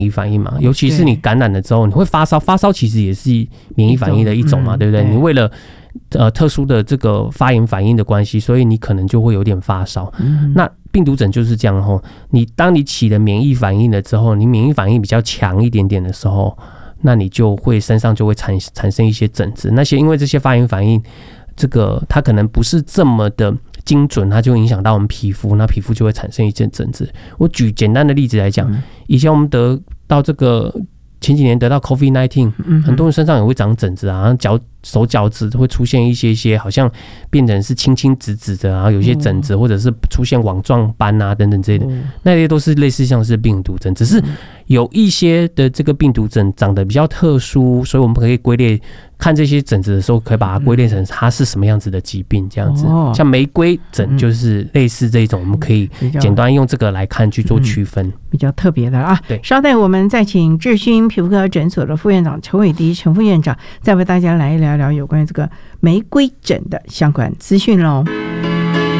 免疫反应嘛，尤其是你感染了之后，你会发烧，发烧其实也是免疫反应的一种嘛，对不对？你为了特殊的这个发炎反应的关系，所以你可能就会有点发烧。那病毒疹就是这样吼，当你起了免疫反应了之后，你免疫反应比较强一点点的时候，那你就会身上就会产生一些疹子。那些因为这些发炎反应，这个它可能不是这么的精准，它就影响到我们皮肤，那皮肤就会产生一些疹子。我举简单的例子来讲，以前我们得到这个前几年得到 COVID-19， 很多人身上也会长疹子啊，手脚趾会出现一些好像变成是青青紫紫的，然后有些疹子或者是出现网状斑啊等等之类的，那些都是类似像是病毒疹，只是有一些的这个病毒疹长得比较特殊，所以我们可以归类，看这些疹子的时候可以把它归类成它是什么样子的疾病这样子。像玫瑰疹就是类似这种，我们可以简单用这个来看去做区分， 比较特别的啊。 对， 稍待我们再请智勋皮肤科诊所的副院长陈伟迪陈副院长再为大家来聊聊有关于这个玫瑰疹的相关资讯喽。